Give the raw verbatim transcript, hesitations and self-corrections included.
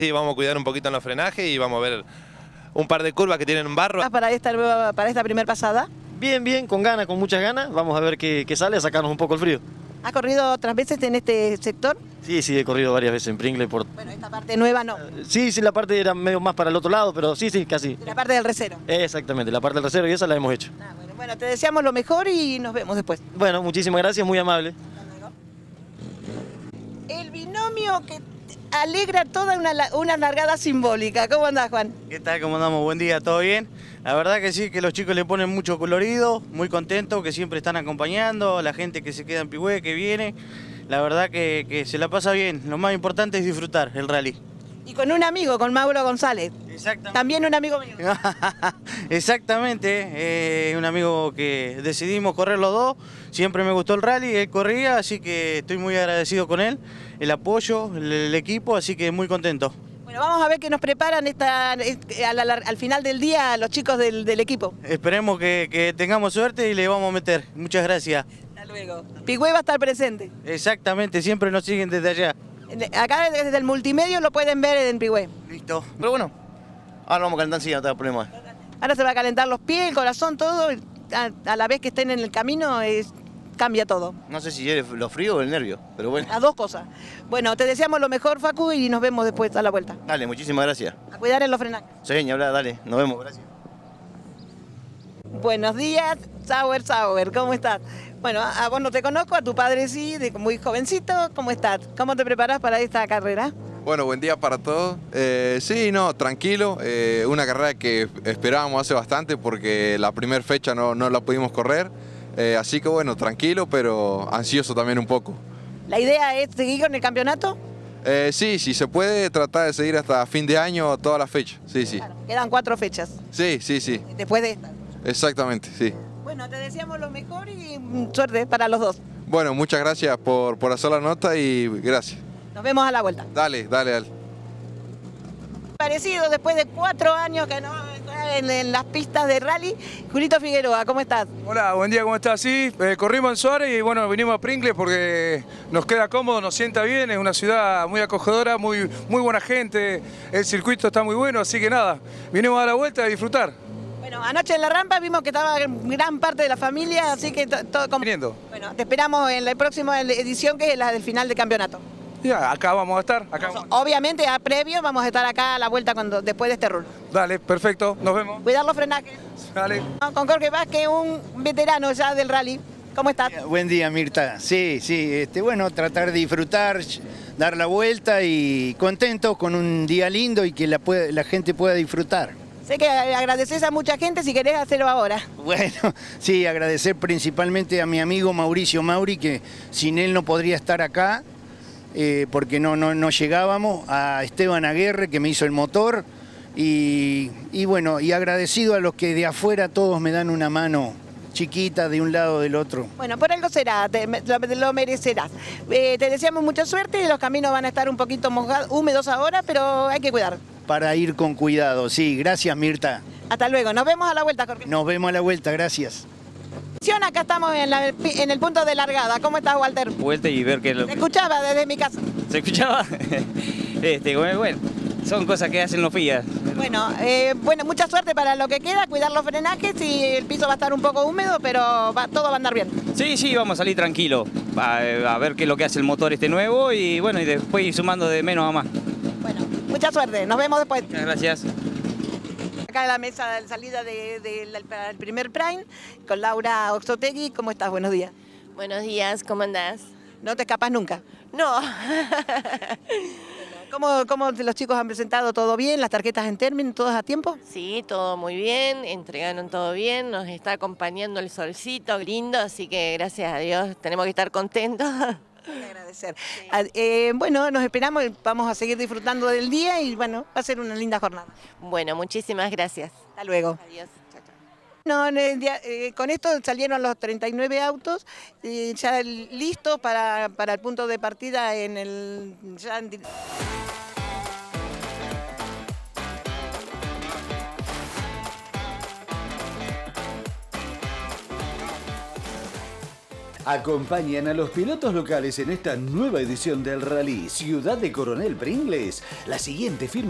Sí, vamos a cuidar un poquito en los frenajes y vamos a ver un par de curvas que tienen barro. Para esta, nueva- para esta primera pasada, Bien, bien, con ganas, con muchas ganas. Vamos a ver qué, qué sale, a sacarnos un poco el frío. ¿has corrido otras veces en este sector? Sí, sí, he corrido varias veces en Pringle. Por... Bueno, esta parte nueva no, Sí, sí, la parte era medio más para el otro lado, pero sí, sí, casi. de la parte del recero. Exactamente, la parte del reserva y esa la hemos hecho. Ah, bueno, bueno, te deseamos lo mejor y nos vemos después. Bueno, muchísimas gracias, muy amable. El binomio que alegra toda una, la- una largada simbólica. ¿Cómo andás, Juan? ¿Qué tal? ¿Cómo andamos? Buen día, ¿todo bien? La verdad que sí, que los chicos le ponen mucho colorido, muy contentos, que siempre están acompañando, la gente que se queda en Pigüé, que viene. La verdad que, que se la pasa bien, lo más importante es disfrutar el rally. Y con un amigo, con Mauro González. Exactamente. También un amigo mío. Exactamente, eh, un amigo que decidimos correr los dos, siempre me gustó el rally, él corría, así que estoy muy agradecido con él, el apoyo, el, el equipo, así que muy contento. Bueno, vamos a ver qué nos preparan esta, eh, al, al- al final del día los chicos del, del equipo. Esperemos que, que tengamos suerte y le vamos a meter. Muchas gracias. Hasta luego. Pigüé va a estar presente. Exactamente, siempre nos siguen desde allá. Acá desde el multimedio lo pueden ver en Pigüé. Listo. Pero bueno, ahora vamos a calentar encima, no tengo problema. Ahora se va a calentar los pies, el corazón, todo. A, a la vez que estén en el camino es- cambia todo. No sé si es lo frío o el nervio, pero bueno. Las dos cosas. Bueno, te deseamos lo mejor, Facu, y nos vemos después a la vuelta. Dale, muchísimas gracias. A cuidar en los frenajes. Seña, habla, dale, nos vemos, gracias. Buenos días, Sauer Sauer, ¿cómo estás? Bueno, a a vos no te conozco, a tu padre sí, de muy jovencito, ¿cómo estás? ¿Cómo te preparas para esta carrera? Bueno, buen día para todos. Eh, sí, no, tranquilo. eh, una carrera que esperábamos hace bastante porque la primera fecha no, no la pudimos correr. Eh, así que bueno, tranquilo, pero ansioso también un poco. ¿La idea es seguir con el campeonato? Eh, sí, sí, se puede tratar de seguir hasta fin de año toda la fecha. Sí, sí. Claro, quedan cuatro fechas Sí, sí, sí. después de esta. Exactamente, sí. Bueno, te deseamos lo mejor y mm, suerte para los dos. Bueno, muchas gracias por, por hacer la nota y gracias. Nos vemos a la vuelta. Dale, dale, dale. Parecido después de cuatro años que no está en, en las pistas de rally. Julito Figueroa, ¿cómo estás? Hola, buen día, ¿cómo estás? Sí, eh, corrimos en Suárez y bueno, vinimos a Pringles porque nos queda cómodo, nos sienta bien, es una ciudad muy acogedora, muy, muy buena gente, el circuito está muy bueno, así que nada, vinimos a dar la vuelta a disfrutar. Bueno, anoche en la rampa vimos que estaba gran parte de la familia, así que to- todo como... Viniendo. Bueno, te esperamos en la próxima edición, que es la del final de campeonato. Ya, acá vamos a estar, acá vamos. Obviamente, a previo, vamos a estar acá a la vuelta cuando, después de este rulo. Dale, perfecto, nos vemos. Cuidar los frenajes. Dale. Con Jorge Vázquez, un veterano ya del rally. ¿Cómo estás? Buen día, Mirta. Sí, sí, este, bueno, tratar de disfrutar, dar la vuelta y contentos con un día lindo y que la, pueda- la gente pueda disfrutar. Sé que agradeces a mucha gente, si querés hacerlo ahora. Bueno, sí, agradecer principalmente a mi amigo Mauricio Mauri, que sin él no podría estar acá, eh, porque no, no, no llegábamos, a Esteban Aguerre, que me hizo el motor, y, y bueno, y agradecido a los que de afuera todos me dan una mano chiquita de un lado o del otro. Bueno, por algo será, te- lo, lo merecerás. Eh, te deseamos mucha suerte, los caminos van a estar un poquito mojados, húmedos ahora, pero hay que cuidar. Para ir con cuidado, sí, gracias Mirta. Hasta luego, nos vemos a la vuelta, Jorge. Nos vemos a la vuelta, gracias. Acá estamos en, la- en el punto de largada. ¿Cómo estás, Walter? Vuelta y ver que lo... Te escuchaba desde mi casa. ¿Se escuchaba? este, bueno, son cosas que hacen los fías. Bueno, eh, bueno, mucha suerte para lo que queda, cuidar los frenajes y el piso va a estar un poco húmedo, pero va- todo va a andar bien. Sí, sí, vamos a salir tranquilo a, a ver qué es lo que hace el motor este nuevo y bueno, y después ir sumando de menos a más. Bueno, mucha suerte, nos vemos después. Muchas gracias. Acá en la mesa de salida de, de la- para el primer Prime con Laura Oxotegui. ¿Cómo estás? Buenos días. Buenos días, ¿cómo andás? No te escapas nunca. No. ¿Cómo, ¿Cómo los chicos han presentado? ¿Todo bien? ¿Las tarjetas en término? ¿Todas a tiempo? Sí, todo muy bien, entregaron todo bien, nos está acompañando el solcito lindo, así que gracias a Dios tenemos que estar contentos. Agradecer. Ah, eh, bueno, nos esperamos, vamos a seguir disfrutando del día y bueno, va a ser una linda jornada. Bueno, muchísimas gracias. Hasta luego. Adiós. Chao, chao. No, en el día- eh, con esto salieron los treinta y nueve autos eh, ya listos para, para el punto de partida en el... ya en di- Acompañan a los pilotos locales en esta nueva edición del Rally Ciudad de Coronel Pringles. La siguiente firma